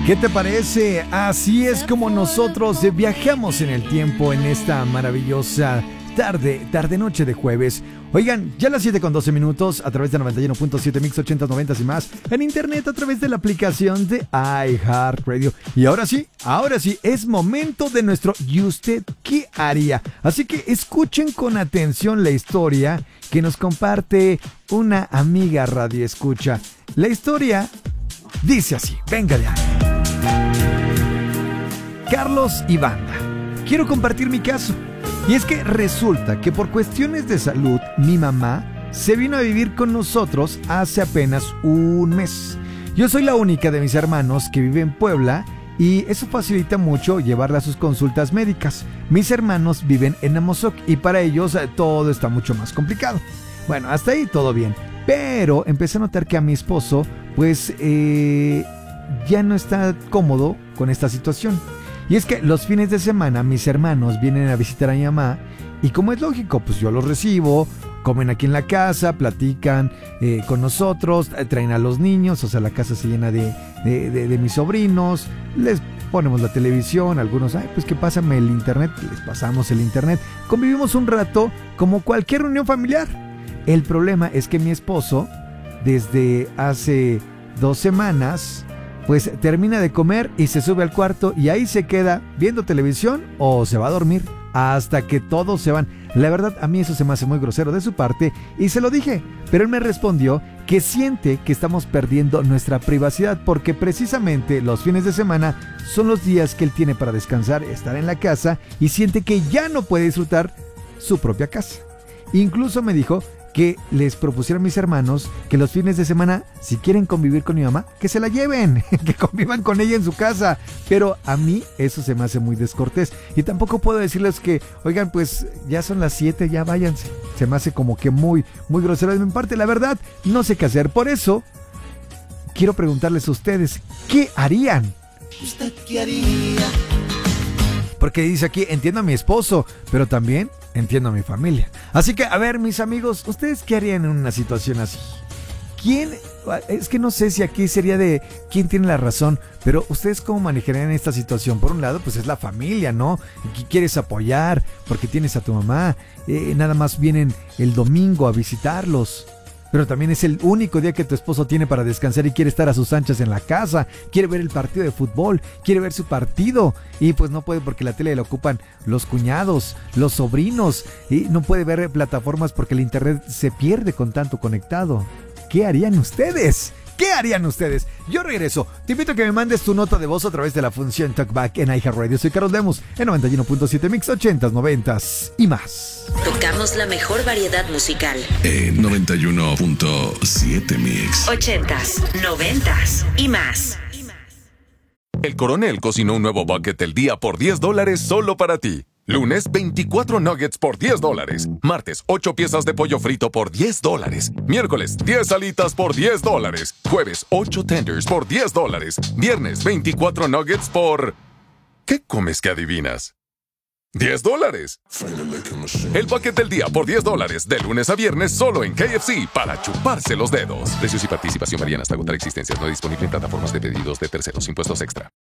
¿Qué te parece? Así es como nosotros viajamos en el tiempo en esta maravillosa tarde-noche de jueves. Oigan, ya las 7:12 a través de 91.7 Mix 80, 90 y más. En internet a través de la aplicación de iHeartRadio. Y ahora sí, es momento de nuestro ¿y usted qué haría? Así que escuchen con atención la historia que nos comparte una amiga radio escucha. La historia dice así, venga de ahí. Carlos y banda, quiero compartir mi caso. Y es que resulta que por cuestiones de salud, mi mamá se vino a vivir con nosotros hace apenas un mes. Yo soy la única de mis hermanos que vive en Puebla y eso facilita mucho llevarla a sus consultas médicas. Mis hermanos viven en Amozoc y para ellos todo está mucho más complicado. Bueno, hasta ahí todo bien. Pero empecé a notar que a mi esposo, pues, ya no está cómodo con esta situación. Y es que los fines de semana mis hermanos vienen a visitar a mi mamá y como es lógico, pues yo los recibo, comen aquí en la casa, platican con nosotros, traen a los niños, o sea, la casa se llena de mis sobrinos, les ponemos la televisión, algunos, pues que pásame el internet, les pasamos el internet, convivimos un rato como cualquier reunión familiar. El problema es que mi esposo, desde hace 2 semanas... pues termina de comer y se sube al cuarto y ahí se queda viendo televisión o se va a dormir hasta que todos se van. La verdad, a mí eso se me hace muy grosero de su parte y se lo dije, pero él me respondió que siente que estamos perdiendo nuestra privacidad porque precisamente los fines de semana son los días que él tiene para descansar, estar en la casa y siente que ya no puede disfrutar su propia casa. Incluso me dijo que les propusieron a mis hermanos que los fines de semana, si quieren convivir con mi mamá, que se la lleven, que convivan con ella en su casa. Pero a mí eso se me hace muy descortés. Y tampoco puedo decirles que, oigan, pues ya son las 7, ya váyanse. Se me hace como que muy grosero de mi parte. La verdad, no sé qué hacer. Por eso, quiero preguntarles a ustedes, ¿qué harían? ¿Usted qué haría? Porque dice aquí, entiendo a mi esposo, pero también entiendo a mi familia. Así que, a ver, mis amigos, ¿ustedes qué harían en una situación así? ¿Quién? Es que no sé si aquí sería de quién tiene la razón, pero ¿ustedes cómo manejarían esta situación? Por un lado, pues es la familia, ¿no? Y quieres apoyar porque tienes a tu mamá. Nada más vienen el domingo a visitarlos. Pero también es el único día que tu esposo tiene para descansar y quiere estar a sus anchas en la casa. Quiere ver el partido de fútbol, quiere ver su partido. Y pues no puede porque la tele la ocupan los cuñados, los sobrinos. Y no puede ver plataformas porque el internet se pierde con tanto conectado. ¿Qué harían ustedes? ¿Qué harían ustedes? Yo regreso. Te invito a que me mandes tu nota de voz a través de la función Talkback en iHeartRadio. Soy Carlos Lemus en 91.7 Mix 80, 90 y más. Tocamos la mejor variedad musical. En 91.7 Mix 80s, 90s y más. El Coronel cocinó un nuevo bucket del día por $10 solo para ti. Lunes, 24 nuggets por $10. Martes, 8 piezas de pollo frito por $10. Miércoles, 10 alitas por $10. Jueves, 8 tenders por $10. Viernes, 24 nuggets por... ¿Qué comes que adivinas? $10. El bucket del día por $10, de lunes a viernes solo en KFC para chuparse los dedos. Precios y participación varían hasta agotar existencias. No disponible en plataformas de pedidos de terceros. Impuestos extra.